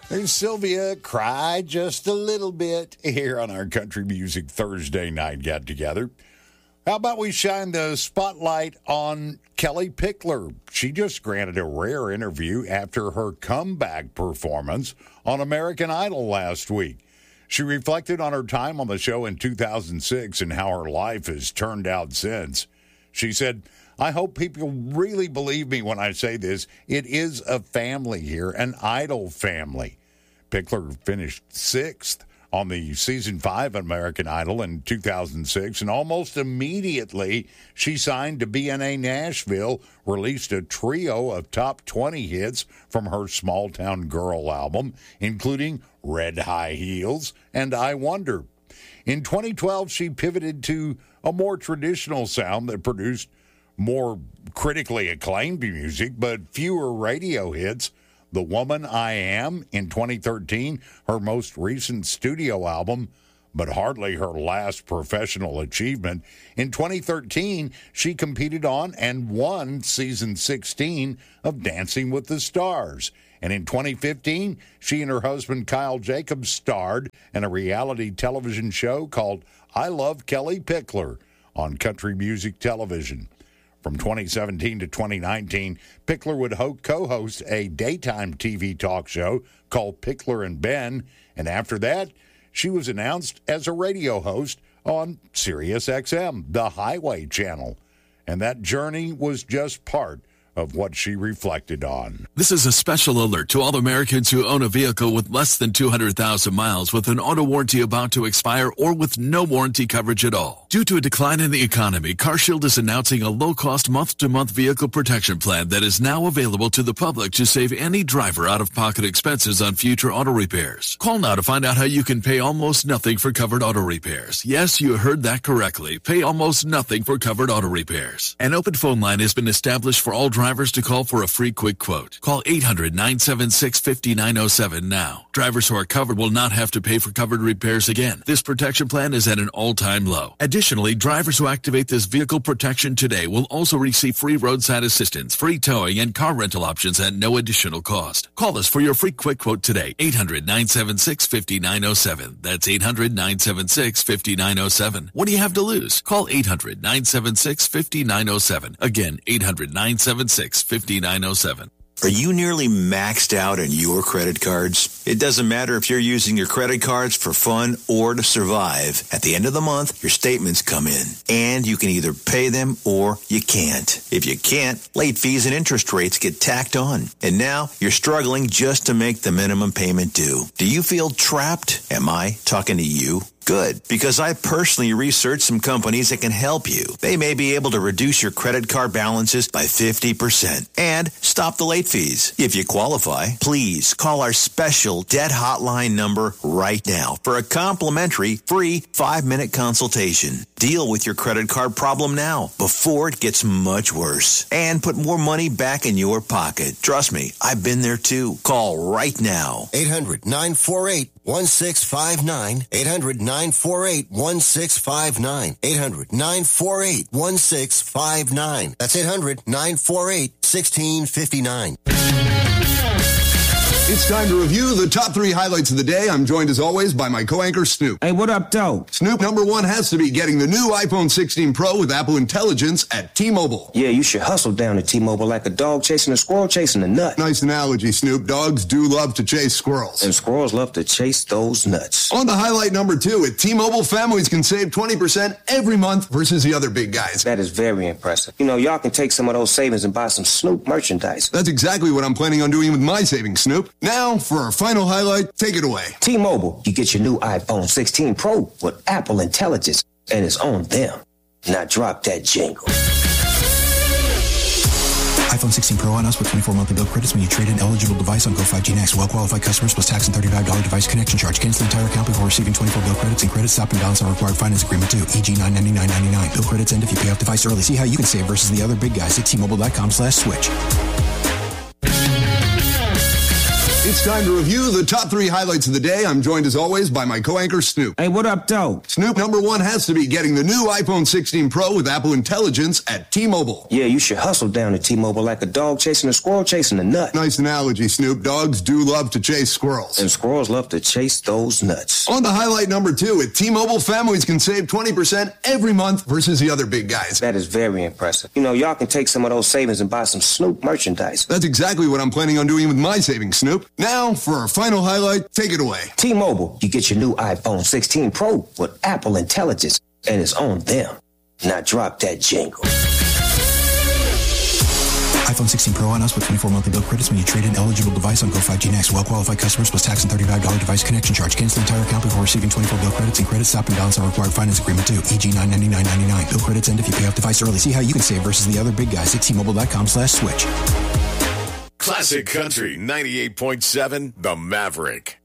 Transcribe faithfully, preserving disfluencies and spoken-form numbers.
There's Sylvia, Cry Just a Little Bit, here on our Country Music Thursday night get-together. How about we shine the spotlight on Kellie Pickler? She just granted a rare interview after her comeback performance on American Idol last week. She reflected on her time on the show in two thousand six and how her life has turned out since. She said, "I hope people really believe me when I say this. It is a family here, an Idol family." Pickler finished sixth on the season five of American Idol in two thousand six, and almost immediately she signed to B N A Nashville, released a trio of top twenty hits from her Small Town Girl album, including Red High Heels and I Wonder. In twenty twelve, she pivoted to a more traditional sound that produced more critically acclaimed music, but fewer radio hits. The Woman I Am in twenty thirteen, her most recent studio album, but hardly her last professional achievement. In twenty thirteen, she competed on and won season sixteen of Dancing with the Stars. And in twenty fifteen, she and her husband Kyle Jacobs starred in a reality television show called I Love Kellie Pickler on Country Music Television. From twenty seventeen to twenty nineteen, Pickler would ho- co-host a daytime T V talk show called Pickler and Ben, and after that, she was announced as a radio host on Sirius X M, the Highway Channel. And that journey was just part of what she reflected on. This is a special alert to all Americans who own a vehicle with less than two hundred thousand miles with an auto warranty about to expire or with no warranty coverage at all. Due to a decline in the economy, CarShield is announcing a low-cost month-to-month vehicle protection plan that is now available to the public to save any driver out-of-pocket expenses on future auto repairs. Call now to find out how you can pay almost nothing for covered auto repairs. Yes, you heard that correctly. Pay almost nothing for covered auto repairs. An open phone line has been established for all drivers to call for a free quick quote. Call eight hundred, nine seven six, five nine zero seven now. Drivers who are covered will not have to pay for covered repairs again. This protection plan is at an all-time low. Additionally, drivers who activate this vehicle protection today will also receive free roadside assistance, free towing, and car rental options at no additional cost. Call us for your free quick quote today. eight hundred, nine seven six, five nine zero seven. That's eight hundred, nine seven six, five nine zero seven. What do you have to lose? Call eight hundred, nine seven six, five nine zero seven. Again, eight hundred, nine seven six, five nine zero seven. Are you nearly maxed out on your credit cards? It doesn't matter if you're using your credit cards for fun or to survive. At the end of the month, your statements come in, and you can either pay them or you can't. If you can't, late fees and interest rates get tacked on. And now you're struggling just to make the minimum payment due. Do you feel trapped? Am I talking to you? Good, because I personally researched some companies that can help you. They may be able to reduce your credit card balances by fifty percent and stop the late fees. If you qualify, please call our special debt hotline number right now for a complimentary free five-minute consultation. Deal with your credit card problem now before it gets much worse and put more money back in your pocket. Trust me, I've been there too. Call right now. eight hundred, nine four eight, one six five nine. eight hundred, nine four eight, one six five nine. eight hundred, nine four eight, one six five nine. That's eight hundred, nine four eight, one six five nine. It's time to review the top three highlights of the day. I'm joined, as always, by my co-anchor, Snoop. Hey, what up, though? Snoop, number one has to be getting the new iPhone sixteen Pro with Apple Intelligence at T-Mobile. Yeah, you should hustle down at T-Mobile like a dog chasing a squirrel chasing a nut. Nice analogy, Snoop. Dogs do love to chase squirrels. And squirrels love to chase those nuts. On to highlight number two, at T-Mobile, families can save twenty percent every month versus the other big guys. That is very impressive. You know, y'all can take some of those savings and buy some Snoop merchandise. That's exactly what I'm planning on doing with my savings, Snoop. Now, for our final highlight, take it away. T-Mobile, you get your new iPhone sixteen Pro with Apple Intelligence, and it's on them. Now drop that jingle. iPhone sixteen Pro on us with twenty-four monthly bill credits when you trade in eligible device on Go five G Next. Well-qualified customers plus tax and thirty-five dollars device connection charge. Cancel the entire account before receiving twenty-four bill credits and credit stop and balance on required finance agreement too. for example, nine ninety-nine ninety-nine. Bill credits end if you pay off device early. See how you can save versus the other big guys at T Mobile dot com slash switch. It's time to review the top three highlights of the day. I'm joined as always by my co-anchor Snoop. Hey, what up, though? Snoop, number one has to be getting the new iPhone sixteen Pro with Apple Intelligence at T-Mobile. Yeah, you should hustle down to T-Mobile like a dog chasing a squirrel chasing a nut. Nice analogy, Snoop. Dogs do love to chase squirrels. And squirrels love to chase those nuts. On to highlight number two, at T-Mobile, families can save twenty percent every month versus the other big guys. That is very impressive. You know, y'all can take some of those savings and buy some Snoop merchandise. That's exactly what I'm planning on doing with my savings, Snoop. Now, for our final highlight, take it away. T-Mobile, you get your new iPhone sixteen Pro with Apple Intelligence, and it's on them. Now drop that jingle. iPhone sixteen Pro on us with twenty-four monthly bill credits when you trade in eligible device on Go five G Next. Well-qualified customers plus tax and thirty-five dollars device connection charge. Cancel the entire account before receiving twenty-four bill credits, and credit stop and balance on required finance agreement due. E G nine ninety-nine ninety-nine. Bill credits end if you pay off device early. See how you can save versus the other big guys at T-Mobile.com slash switch. Classic Country ninety-eight point seven, The Maverick.